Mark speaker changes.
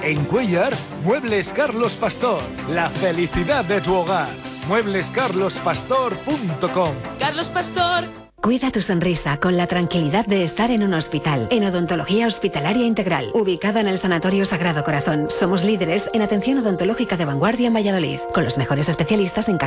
Speaker 1: En Cuéllar, Muebles Carlos Pastor. La felicidad de tu hogar. mueblescarlospastor.com.
Speaker 2: Carlos Pastor.
Speaker 3: Cuida tu sonrisa con la tranquilidad de estar en un hospital. En Odontología Hospitalaria Integral, ubicada en el Sanatorio Sagrado Corazón. Somos líderes en atención odontológica de vanguardia en Valladolid, con los mejores especialistas en